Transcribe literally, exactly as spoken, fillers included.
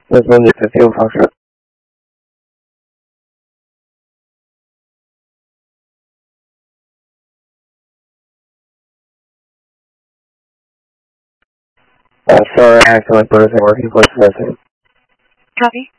那从你的记录方式。Uh, sorry, I accidentally put it in working voice message. Copy.